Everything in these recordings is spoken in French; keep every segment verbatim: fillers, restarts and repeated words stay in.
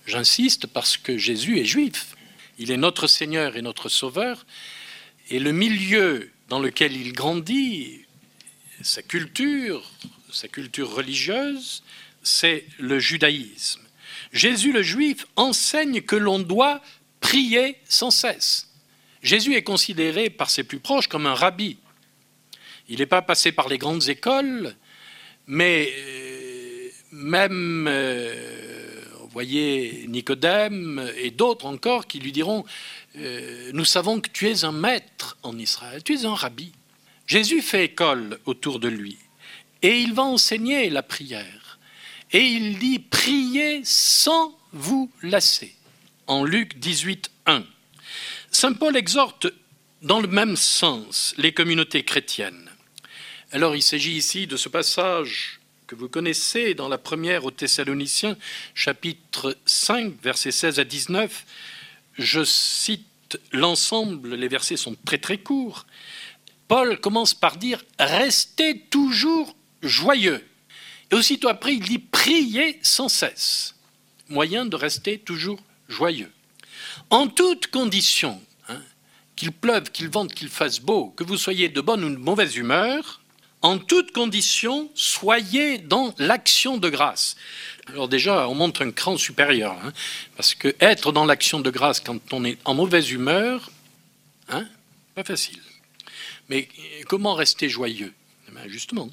J'insiste parce que Jésus est juif. Il est notre Seigneur et notre Sauveur. Et le milieu dans lequel il grandit, sa culture, sa culture religieuse, c'est le judaïsme. Jésus le Juif enseigne que l'on doit prier sans cesse. Jésus est considéré par ses plus proches comme un rabbi. Il n'est pas passé par les grandes écoles, mais euh, même, euh, vous voyez, Nicodème et d'autres encore qui lui diront euh, « Nous savons que tu es un maître en Israël, tu es un rabbi ». Jésus fait école autour de lui et il va enseigner la prière. Et il dit « Priez sans vous lasser » en Luc dix-huit, un. Saint Paul exhorte dans le même sens les communautés chrétiennes. Alors il s'agit ici de ce passage que vous connaissez dans la première aux Thessaloniciens, chapitre cinq, versets seize à dix-neuf. Je cite l'ensemble, les versets sont très très courts. Paul commence par dire « Restez toujours joyeux ». Et aussitôt après, il dit « Priez sans cesse ». Moyen de rester toujours joyeux. En toutes conditions, hein, qu'il pleuve, qu'il vente, qu'il fasse beau, que vous soyez de bonne ou de mauvaise humeur, en toutes conditions, soyez dans l'action de grâce. Alors déjà, on montre un cran supérieur, hein, parce que être dans l'action de grâce quand on est en mauvaise humeur, hein, pas facile. Mais comment rester joyeux ? Eh bien, justement.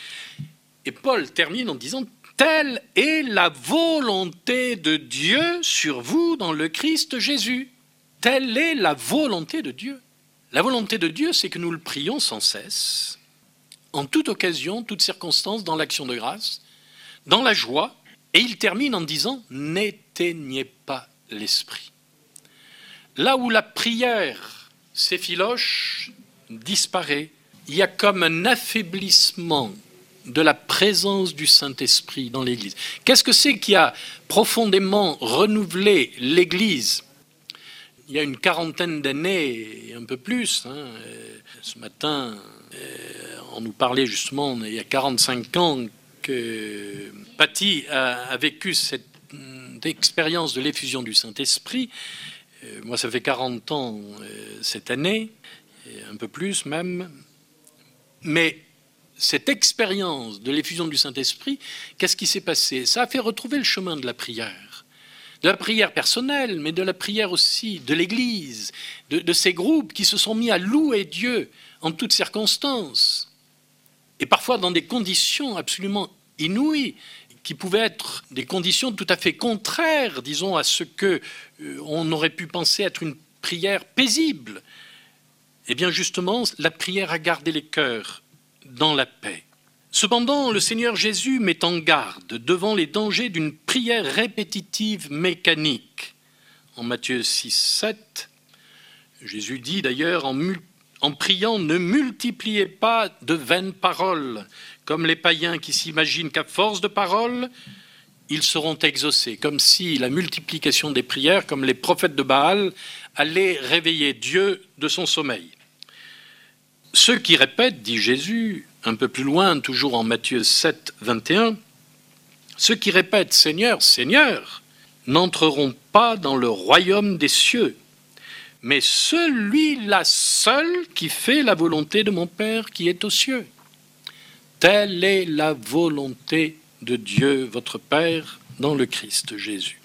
Et Paul termine en disant « Telle est la volonté de Dieu sur vous dans le Christ Jésus. » Telle est la volonté de Dieu. La volonté de Dieu, c'est que nous le prions sans cesse, en toute occasion, toute circonstance, dans l'action de grâce, dans la joie. Et il termine en disant « N'éteignez pas l'esprit ». Là où la prière s'effiloche, disparaît, il y a comme un affaiblissement de la présence du Saint-Esprit dans l'Église. Qu'est-ce que c'est qui a profondément renouvelé l'Église ? Il y a une quarantaine d'années, et un peu plus, hein, ce matin, on nous parlait justement, il y a quarante-cinq ans, que Paty a, a vécu cette expérience de l'effusion du Saint-Esprit. Moi, ça fait quarante ans cette année, un peu plus même. Mais cette expérience de l'effusion du Saint-Esprit, qu'est-ce qui s'est passé ? Ça a fait retrouver le chemin de la prière. De la prière personnelle, mais de la prière aussi de l'Église, de, de ces groupes qui se sont mis à louer Dieu en toutes circonstances, et parfois dans des conditions absolument inouïes, qui pouvaient être des conditions tout à fait contraires, disons, à ce que euh, on aurait pu penser être une prière paisible. Eh bien, justement, la prière a gardé les cœurs dans la paix. Cependant, le Seigneur Jésus met en garde devant les dangers d'une prière répétitive mécanique. En Matthieu six, sept, Jésus dit d'ailleurs en, en priant « Ne multipliez pas de vaines paroles, comme les païens qui s'imaginent qu'à force de paroles, ils seront exaucés. » Comme si la multiplication des prières, comme les prophètes de Baal, allait réveiller Dieu de son sommeil. Ceux qui répètent, dit Jésus, un peu plus loin, toujours en Matthieu sept, vingt et un, ceux qui répètent « Seigneur, Seigneur » n'entreront pas dans le royaume des cieux, mais celui-là seul qui fait la volonté de mon Père qui est aux cieux. Telle est la volonté de Dieu, votre Père, dans le Christ Jésus.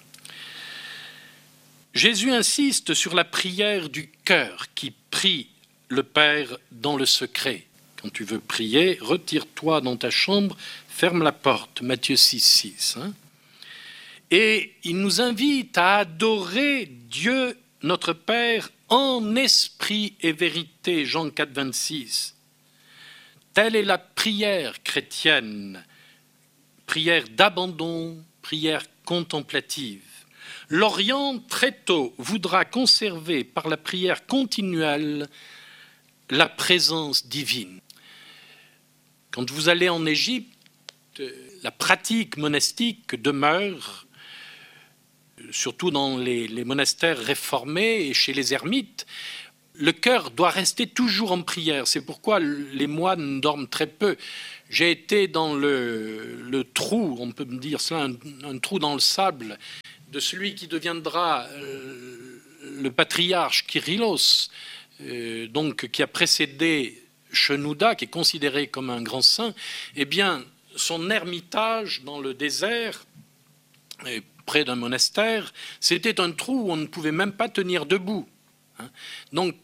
Jésus insiste sur la prière du cœur qui prie le Père dans le secret. Quand tu veux prier, retire-toi dans ta chambre, ferme la porte. Matthieu six, six. Hein. Et il nous invite à adorer Dieu, notre Père, en esprit et vérité. Jean quatre, vingt-six. Telle est la prière chrétienne, prière d'abandon, prière contemplative. L'Orient, très tôt, voudra conserver par la prière continuelle la présence divine. Quand vous allez en Égypte, la pratique monastique demeure, surtout dans les, les monastères réformés et chez les ermites. Le cœur doit rester toujours en prière. C'est pourquoi les moines dorment très peu. J'ai été dans le, le trou, on peut me dire cela, un, un trou dans le sable de celui qui deviendra euh, le patriarche Kyrillos, euh, donc qui a précédé Shenouda, qui est considéré comme un grand saint, eh bien, son ermitage dans le désert, près d'un monastère, c'était un trou où on ne pouvait même pas tenir debout. Donc,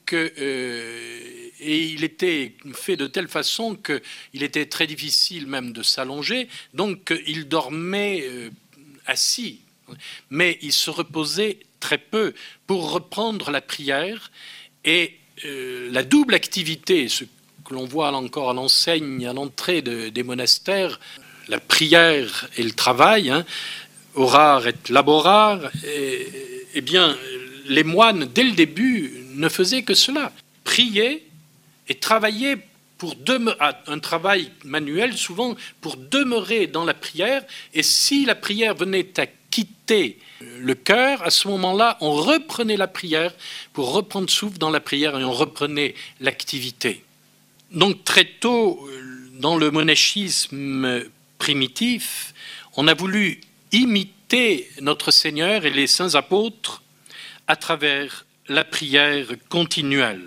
euh, et il était fait de telle façon qu'il était très difficile même de s'allonger, donc il dormait euh, assis, mais il se reposait très peu pour reprendre la prière. Et euh, la double activité, ce que l'on voit encore à l'enseigne, à l'entrée de, des monastères, la prière et le travail, hein, orar et laborar, et, eh bien, les moines, dès le début, ne faisaient que cela. Prier et travailler pour demeurer, un travail manuel souvent, pour demeurer dans la prière. Et si la prière venait à quitter le cœur, à ce moment-là, on reprenait la prière pour reprendre souffle dans la prière et on reprenait l'activité. Donc très tôt, dans le monachisme primitif, on a voulu imiter notre Seigneur et les saints apôtres à travers la prière continuelle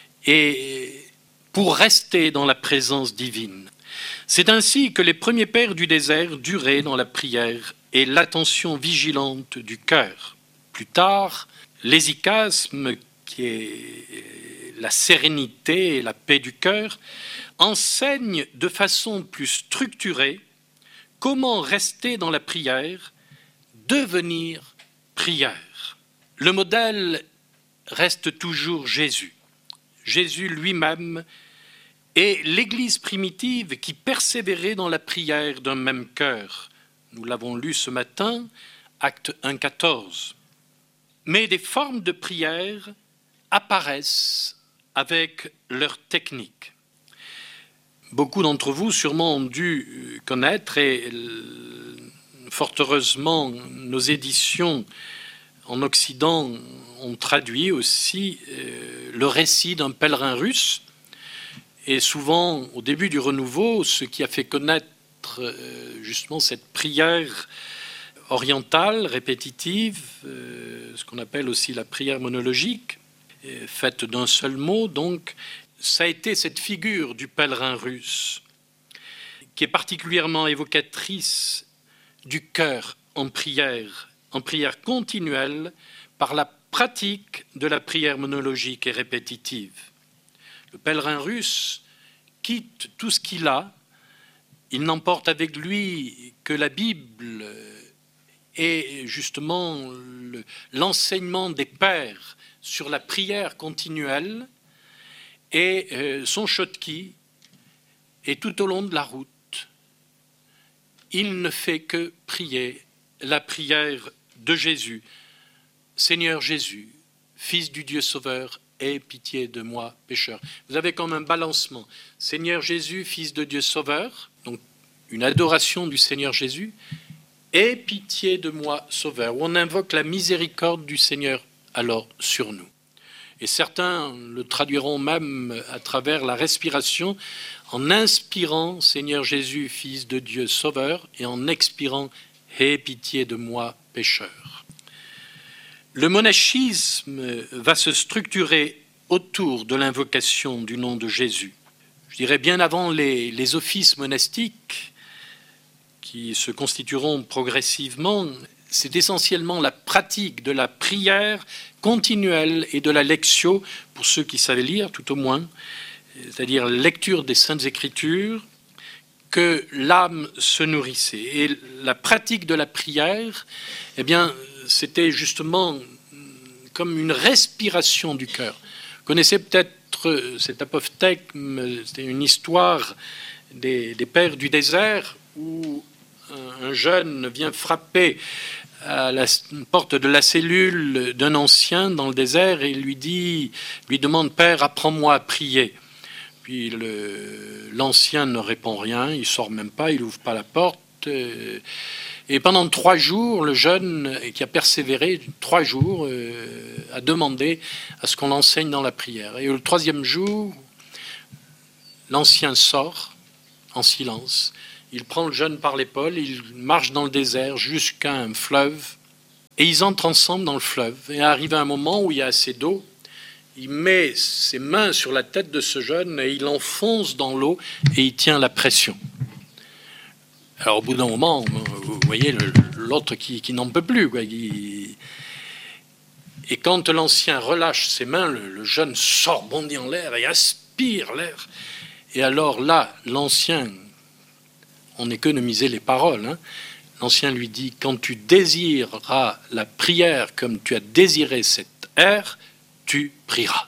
et pour rester dans la présence divine. C'est ainsi que les premiers pères du désert duraient dans la prière et l'attention vigilante du cœur. Plus tard, l'hésychasme, qui est la sérénité et la paix du cœur, enseigne de façon plus structurée comment rester dans la prière, devenir prière. Le modèle reste toujours Jésus. Jésus lui-même et l'Église primitive qui persévérait dans la prière d'un même cœur. Nous l'avons lu ce matin, acte un quatorze. Mais des formes de prière apparaissent avec leur technique. Beaucoup d'entre vous sûrement ont dû connaître, et fort heureusement nos éditions en Occident ont traduit aussi euh, le récit d'un pèlerin russe. Et souvent, au début du renouveau, ce qui a fait connaître euh, justement cette prière orientale, répétitive, euh, ce qu'on appelle aussi la prière monologique, euh, faite d'un seul mot, donc, ça a été cette figure du pèlerin russe, qui est particulièrement évocatrice du cœur en prière, en prière continuelle, par la pratique de la prière monologique et répétitive. Le pèlerin russe quitte tout ce qu'il a, il n'emporte avec lui que la Bible et justement le, l'enseignement des pères sur la prière continuelle et euh, son chotki, et tout au long de la route, il ne fait que prier la prière de Jésus. Seigneur Jésus, Fils du Dieu Sauveur, aie pitié de moi, pécheur. Vous avez comme un balancement. Seigneur Jésus, Fils de Dieu Sauveur, donc une adoration du Seigneur Jésus, aie pitié de moi, Sauveur. On invoque la miséricorde du Seigneur alors sur nous. Et certains le traduiront même à travers la respiration, en inspirant Seigneur Jésus, Fils de Dieu Sauveur, et en expirant aie pitié de moi, pécheur. Le monachisme va se structurer autour de l'invocation du nom de Jésus. Je dirais bien avant les, les offices monastiques qui se constitueront progressivement, c'est essentiellement la pratique de la prière continuelle et de la lectio, pour ceux qui savaient lire tout au moins, c'est-à-dire la lecture des Saintes Écritures, que l'âme se nourrissait. Et la pratique de la prière, eh bien, c'était justement comme une respiration du cœur. Vous connaissez peut-être cet apophthegme, c'était une histoire des, des pères du désert où un, un jeune vient frapper à la porte de la cellule d'un ancien dans le désert et lui dit, lui demande, Père, apprends-moi à prier. Puis le, l'ancien ne répond rien, il sort même pas, il ouvre pas la porte. Et pendant trois jours, le jeune qui a persévéré trois jours euh, a demandé à ce qu'on l'enseigne dans la prière. Et le troisième jour, l'ancien sort en silence. Il prend le jeune par l'épaule, il marche dans le désert jusqu'à un fleuve et ils entrent ensemble dans le fleuve. Et arrive un moment où il y a assez d'eau, il met ses mains sur la tête de ce jeune et il enfonce dans l'eau et il tient la pression. Alors au bout d'un moment, vous voyez l'autre qui, qui n'en peut plus, quoi. Il... Et quand l'ancien relâche ses mains, le, le jeune sort, bondit en l'air et aspire l'air. Et alors là, l'ancien, on économisait les paroles, hein. L'ancien lui dit, quand tu désireras la prière comme tu as désiré cet air, tu prieras.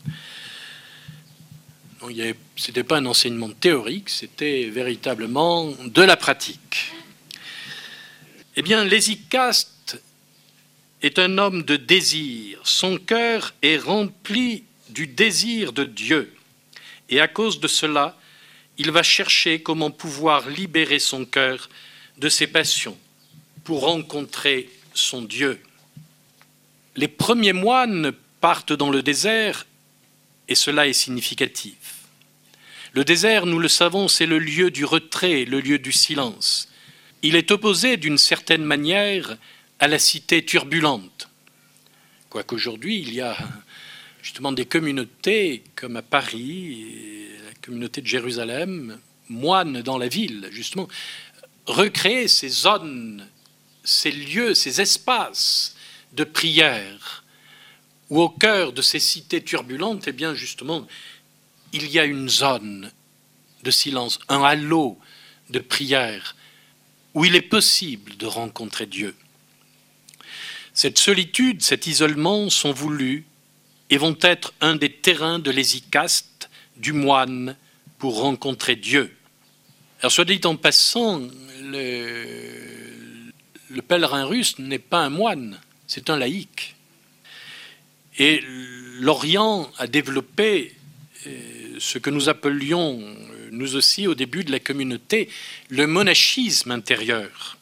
Donc, ce n'était pas un enseignement théorique, c'était véritablement de la pratique. Eh bien, l'hésychaste est un homme de désir. Son cœur est rempli du désir de Dieu. Et à cause de cela, il va chercher comment pouvoir libérer son cœur de ses passions pour rencontrer son Dieu. Les premiers moines partent dans le désert et cela est significatif. Le désert, nous le savons, c'est le lieu du retrait, le lieu du silence. Il est opposé d'une certaine manière à la cité turbulente. Quoique aujourd'hui, il y a justement des communautés comme à Paris, la communauté de Jérusalem, moines dans la ville, justement, recréer ces zones, ces lieux, ces espaces de prière, où au cœur de ces cités turbulentes, eh bien justement, il y a une zone de silence, un halo de prière, où il est possible de rencontrer Dieu. Cette solitude, cet isolement sont voulus et vont être un des terrains de l'hésychaste, du moine, pour rencontrer Dieu. Alors, soit dit en passant, le, le pèlerin russe n'est pas un moine, c'est un laïc. Et l'Orient a développé ce que nous appelions, nous aussi, au début de la communauté, le monachisme intérieur.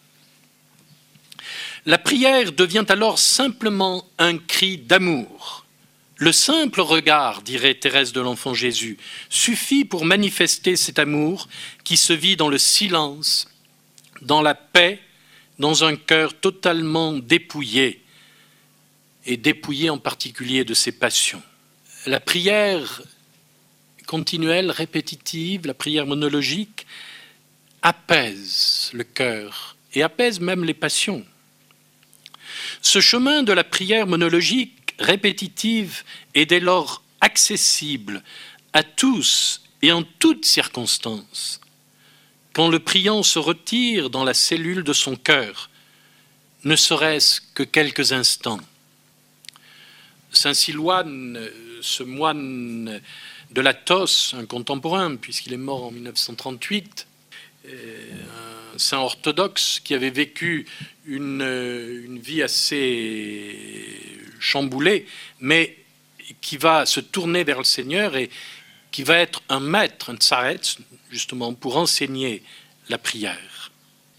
La prière devient alors simplement un cri d'amour. Le simple regard, dirait Thérèse de l'Enfant Jésus, suffit pour manifester cet amour qui se vit dans le silence, dans la paix, dans un cœur totalement dépouillé, et dépouillé en particulier de ses passions. La prière continuelle, répétitive, la prière monologique, apaise le cœur et apaise même les passions. Ce chemin de la prière monologique répétitive est dès lors accessible à tous et en toutes circonstances. Quand le priant se retire dans la cellule de son cœur, ne serait-ce que quelques instants. Saint Silouane, ce moine de l'Athos, un contemporain, puisqu'il est mort en mille neuf cent trente-huit, un saint orthodoxe qui avait vécu une, une vie assez chamboulée, mais qui va se tourner vers le Seigneur et qui va être un maître, un tsaretz, justement, pour enseigner la prière.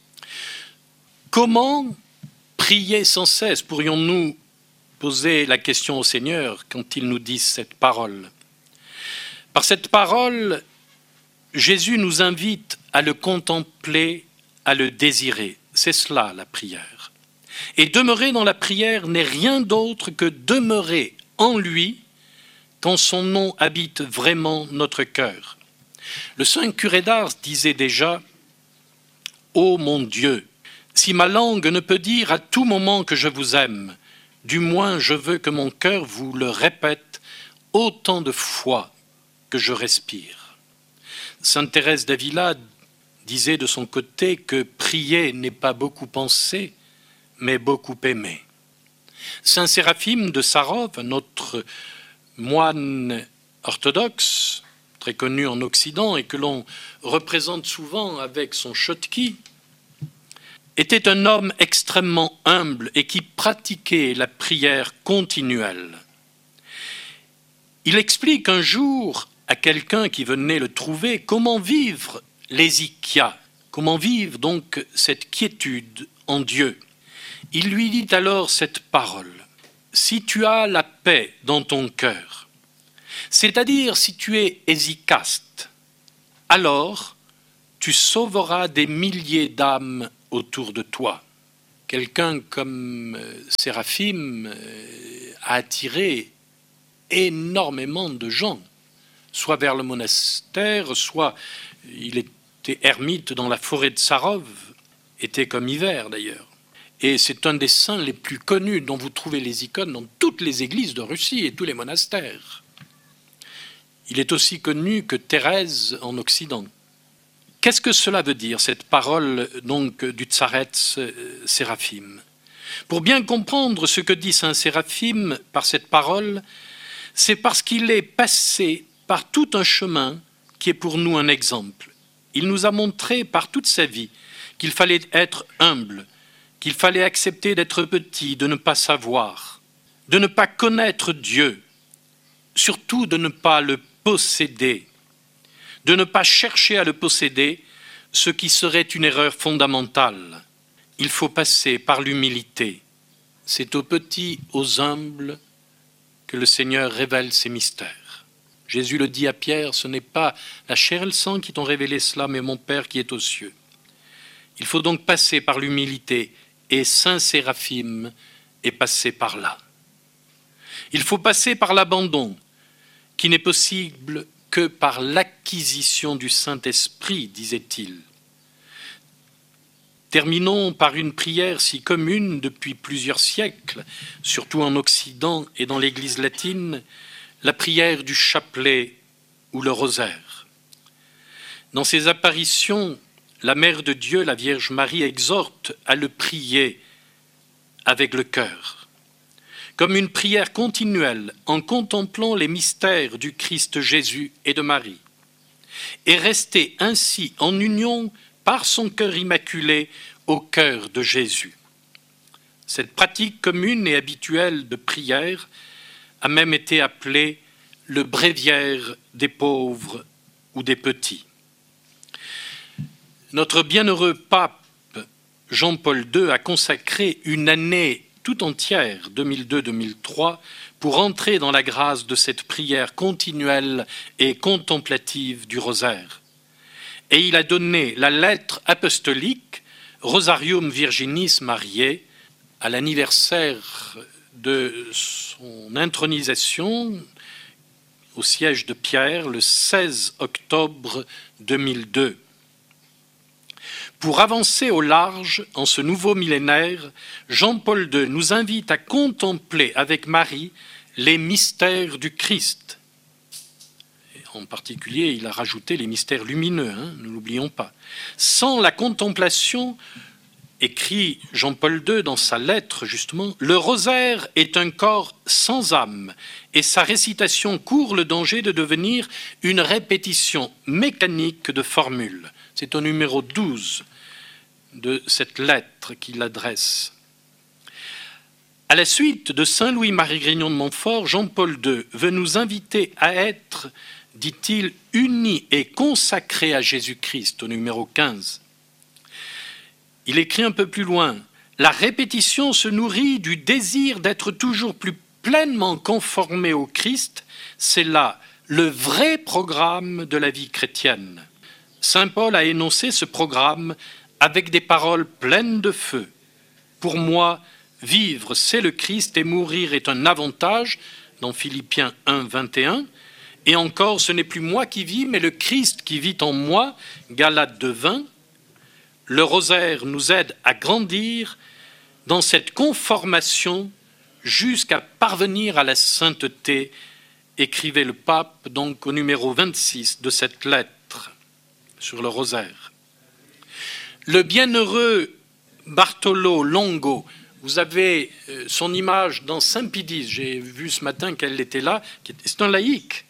Comment prier sans cesse? Pourrions-nous poser la question au Seigneur quand il nous dit cette parole? Par cette parole, Jésus nous invite à le contempler, à le désirer. C'est cela la prière. Et demeurer dans la prière n'est rien d'autre que demeurer en lui quand son nom habite vraiment notre cœur. Le saint curé d'Ars disait déjà « Ô mon Dieu, si ma langue ne peut dire à tout moment que je vous aime, du moins je veux que mon cœur vous le répète autant de fois que je respire. » Sainte Thérèse d'Avila disait de son côté que prier n'est pas beaucoup penser, mais beaucoup aimer. Saint Séraphime de Sarov, un autre moine orthodoxe, très connu en Occident et que l'on représente souvent avec son chotki, était un homme extrêmement humble et qui pratiquait la prière continuelle. Il explique un jour à quelqu'un qui venait le trouver comment vivre l'hésychia, comment vivre donc cette quiétude en Dieu. Il lui dit alors cette parole: si tu as la paix dans ton cœur, c'est-à-dire si tu es hésychaste, alors tu sauveras des milliers d'âmes autour de toi. quelqu'un comme euh, Séraphim euh, a attiré énormément de gens, soit vers le monastère, soit il était ermite dans la forêt de Sarov, été comme hiver d'ailleurs. Et c'est un des saints les plus connus dont vous trouvez les icônes dans toutes les églises de Russie et tous les monastères. Il est aussi connu que Thérèse en Occident. Qu'est-ce que cela veut dire, cette parole donc du Tsaretz Séraphim? Pour bien comprendre ce que dit saint Séraphim par cette parole, c'est parce qu'il est passé par tout un chemin qui est pour nous un exemple. Il nous a montré par toute sa vie qu'il fallait être humble, qu'il fallait accepter d'être petit, de ne pas savoir, de ne pas connaître Dieu, surtout de ne pas le posséder, de ne pas chercher à le posséder, ce qui serait une erreur fondamentale. Il faut passer par l'humilité. C'est aux petits, aux humbles, que le Seigneur révèle ses mystères. Jésus le dit à Pierre, ce n'est pas la chair et le sang qui t'ont révélé cela, mais mon Père qui est aux cieux. Il faut donc passer par l'humilité, et saint Séraphim est passé par là. Il faut passer par l'abandon, qui n'est possible que par l'acquisition du Saint-Esprit, disait-il. Terminons par une prière si commune depuis plusieurs siècles, surtout en Occident et dans l'Église latine, la prière du chapelet ou le rosaire. Dans ses apparitions, la Mère de Dieu, la Vierge Marie, exhorte à le prier avec le cœur, comme une prière continuelle en contemplant les mystères du Christ Jésus et de Marie, et rester ainsi en union par son cœur immaculé au cœur de Jésus. Cette pratique commune et habituelle de prière a même été appelée le bréviaire des pauvres ou des petits. Notre bienheureux pape Jean-Paul deux a consacré une année tout entière, deux mille deux deux mille trois, pour entrer dans la grâce de cette prière continuelle et contemplative du rosaire. Et il a donné la lettre apostolique Rosarium Virginis Mariae à l'anniversaire de son intronisation au siège de Pierre le seize octobre deux mille deux. Pour avancer au large en ce nouveau millénaire, Jean-Paul deux nous invite à contempler avec Marie les mystères du Christ. Et en particulier, il a rajouté les mystères lumineux, hein, ne l'oublions pas. Sans la contemplation, écrit Jean-Paul deux dans sa lettre justement, le rosaire est un corps sans âme et sa récitation court le danger de devenir une répétition mécanique de formules. C'est au numéro douze de cette lettre qu'il adresse. À la suite de saint Louis-Marie Grignon de Montfort, Jean-Paul deux veut nous inviter à être, dit-il, unis et consacrés à Jésus-Christ, au numéro quinze. Il écrit un peu plus loin, « La répétition se nourrit du désir d'être toujours plus pleinement conformé au Christ, c'est là le vrai programme de la vie chrétienne. » Saint Paul a énoncé ce programme avec des paroles pleines de feu. « Pour moi, vivre, c'est le Christ et mourir est un avantage » dans Philippiens un, vingt et un. Et encore, ce n'est plus moi qui vis, mais le Christ qui vit en moi, Galates deux, vingt. Le rosaire nous aide à grandir dans cette conformation jusqu'à parvenir à la sainteté, écrivait le pape donc au numéro vingt-six de cette lettre sur le rosaire. Le bienheureux Bartolo Longo, vous avez son image dans Saint-Pédis, j'ai vu ce matin qu'elle était là, c'est un laïc,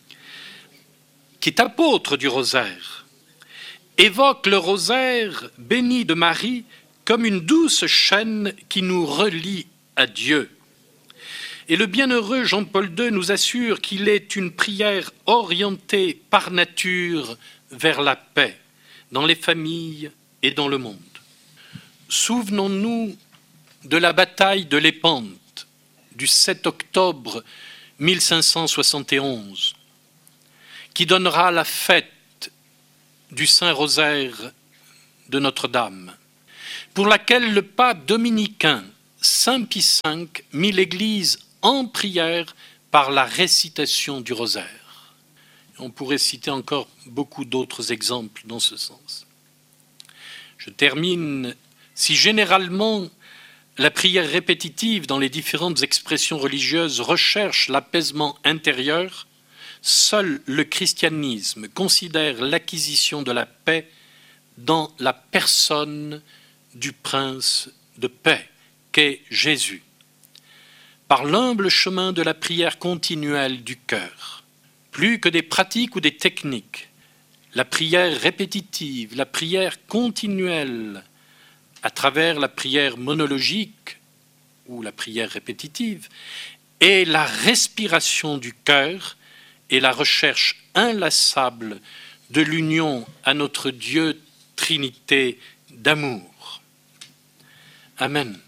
qui est apôtre du rosaire, évoque le rosaire béni de Marie comme une douce chaîne qui nous relie à Dieu. Et le bienheureux Jean-Paul deux nous assure qu'il est une prière orientée par nature vers la paix, dans les familles et dans le monde. Souvenons-nous de la bataille de Lépante du sept octobre mille cinq cent soixante et onze, qui donnera la fête du Saint-Rosaire de Notre-Dame. pour laquelle le pape dominicain Saint Pie cinq mit l'Église en prière par la récitation du rosaire. On pourrait citer encore beaucoup d'autres exemples dans ce sens. Je termine. Si généralement la prière répétitive dans les différentes expressions religieuses recherche l'apaisement intérieur, seul le christianisme considère l'acquisition de la paix dans la personne du prince de paix qu'est Jésus, par l'humble chemin de la prière continuelle du cœur. Plus que des pratiques ou des techniques, la prière répétitive, la prière continuelle, à travers la prière monologique ou la prière répétitive, est la respiration du cœur et la recherche inlassable de l'union à notre Dieu Trinité d'amour. Amen.